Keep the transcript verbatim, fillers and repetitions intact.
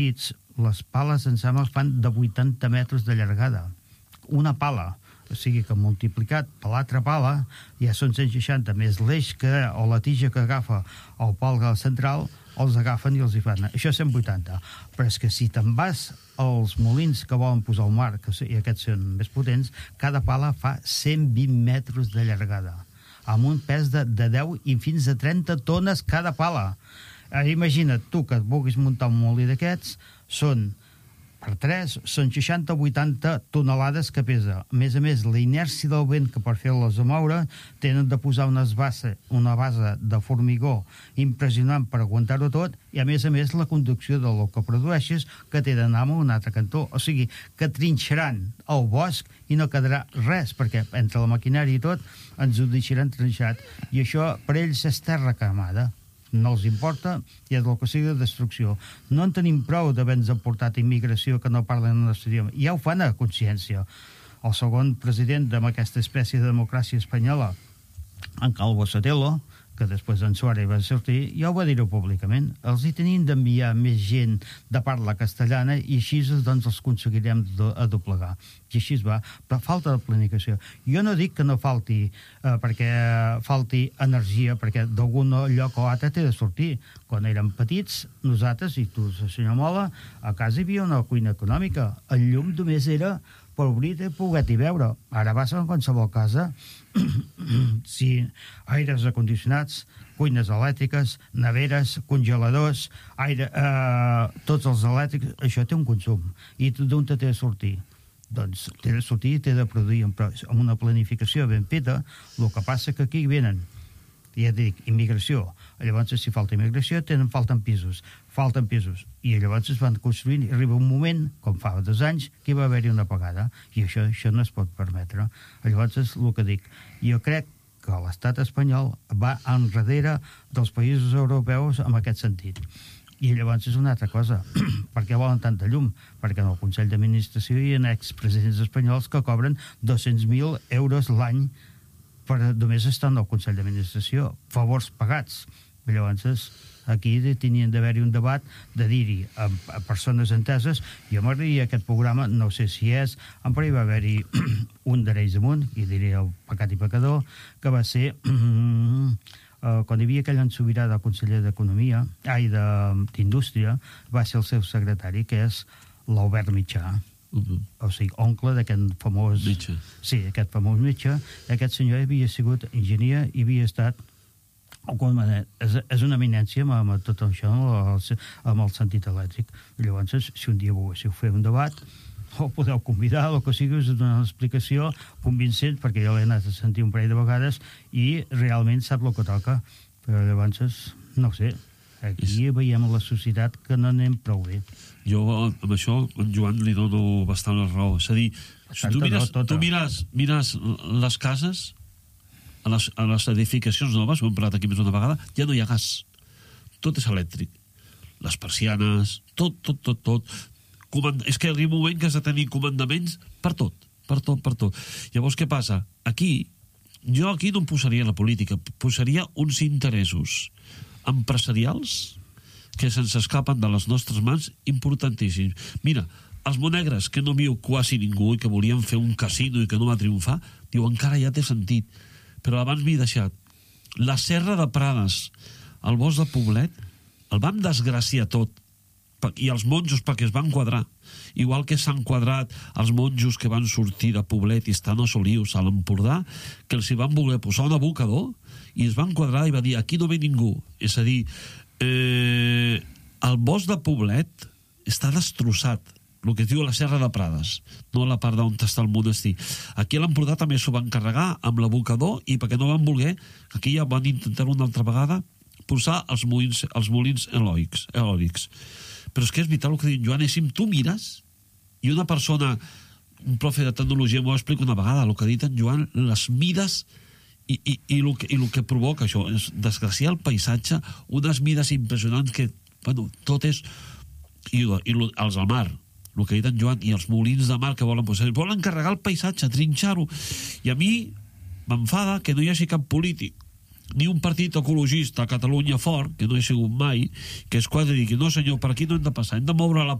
les pales em sembla que fan de vuitanta metres de llargada. Una pala. O sigui que multiplicat per l'altra pala ja són cent seixanta, més l'eix que, o la tija que agafa el pal central, els agafen i els hi fan. Això és cent vuitanta. Però és que si te'n vas als molins que volen posar al mar, que i aquests són més potents, cada pala fa cent vint metres de llargada, amb un pes de, de deu i fins a trenta tones cada pala. Ara imagina't tu que et vulguis muntar un molí d'aquests, són per tres, són seixanta o vuitanta tonelades que pesa. A més a més, la inèrcia del vent que per fer-les moure tenen de posar unes base, una base de formigó impressionant per aguantar-ho tot, i a més a més la conducció del que produeixes que té d'anar a un altre cantó. O sigui, que trinxaran el bosc i no quedarà res, perquè entre la maquinària i tot ens ho deixaran trinxat. I això per ells és terra cremada. No els importa i és el que sigui de destrucció. No en tenim prou d'haver-nos aportat immigració que no parlen el nostre idioma. Ja ho fan a consciència. El segon president d'aquesta espècie de democràcia espanyola, en Calvo Sotelo, que després en Suárez va sortir, ja ho va dir-ho públicament. Els hi tenien d'enviar més gent de parla castellana i així doncs els aconseguirem do, a doblegar. I així es va. Però falta de planificació. Jo no dic que no falti eh, perquè falti energia, perquè d'algun lloc o altre té de sortir. Quan érem petits, nosaltres, i tu, senyor Mola, a casa hi havia una cuina econòmica. El llum només era per obrir i poder-hi veure. Ara vas a qualsevol casa, sí, aires acondicionats, cuines elèctriques, neveres, congeladors, aire, eh, tots els elèctrics, això té un consum. I d'on te té de sortir? Doncs té de sortir i té de produir amb una planificació ben feta. El que passa que aquí venen, ja dic, immigració. Llavors, si falta immigració, tenen, falten pisos. Falten pisos. I llavors es van construint i arriba un moment, com fa dos anys, que hi va haver-hi una apagada. I això, això no es pot permetre. Llavors, és el que dic. Jo crec que l'estat espanyol va enrere dels països europeus en aquest sentit. I llavors és una altra cosa. Per què volen tanta llum? Perquè en el Consell d'Administració hi ha expresidents espanyols que cobren dos-cents mil euros l'any per només estar en el Consell d'Administració, favors pagats. Llavors, aquí tenien d'haver-hi un debat de dir-hi a, a persones enteses. Jo m'agradaria aquest programa, no sé si és, però hi va haver-hi un d'Arenys de Munt, i diré el pecat i pecador, que va ser uh, quan hi havia aquell en Sobirà del conseller d'Economia, ai, d'Indústria, va ser el seu secretari, que és l'Albert Mitjà. Uh-huh. O sigui, oncle d'aquest famós metge. Sí, aquest famós metge. Aquest senyor havia sigut enginyer i havia estat és, és una eminència amb, amb tot això, amb el sentit elèctric. Llavors, si un dia volguéssiu fer un debat, o podeu convidar, el que sigui, us donar una explicació convincent, perquè jo l'he anat a sentir un parell de vegades i realment sap el que toca. Però llavors, no ho sé, aquí veiem la societat que no anem prou bé. Jo amb això, en Joan, li dono bastant la raó. És a dir, si tu mires, no, tu mires, mires les cases, a les, a les edificacions noves, ho hem parlat aquí més una vegada, ja no hi ha gas. Tot és elèctric. Les persianes, tot, tot, tot, tot. Comand... És que arriba un moment que has de tenir comandaments per tot, per tot, per tot. Llavors, què passa? Aquí, jo aquí no em posaria la política, posaria uns interessos empresarials que se'ns escapen de les nostres mans importantíssims. Mira, els monegres, que no viu quasi ningú i que volien fer un casino i que no va triomfar, diu, encara ja té sentit. Però abans m'he deixat. La Serra de Prades, el bosc de Poblet, el vam desgraciar tot. I els monjos perquè es van quadrar. Igual que s'han quadrat els monjos que van sortir de Poblet i estan a Solius, a l'Empordà, que els hi van voler posar un abocador i es van quadrar i va dir, aquí no ve ningú. És a dir, eh, el bosc de Poblet està destrossat, el que es diu la Serra de Prades, no la part d'on està el monestir. Aquí a l'Empordà també s'ho van carregar amb l'abocador i perquè no van voler, aquí ja van intentar una altra vegada posar els molins, els molins eòlics, eòlics. Però és que és vital el que diu Joan, és si tu mires i una persona, un profe de tecnologia m'ho explica una vegada, el que ha dit en Joan, les mides i, i, i, el que, i el que provoca això és desgraciar el paisatge, unes mides impressionants que, bueno, tot és i, i els al mar, el que ha dit en Joan, i els molins de mar que volen posar, volen carregar el paisatge, trinxar-ho, i a mi m'enfada que no hi hagi cap polític ni un partit ecologista a Catalunya fort, que no he sigut mai, que és quasi dir que no senyor, per aquí no hem de passar, hem de moure la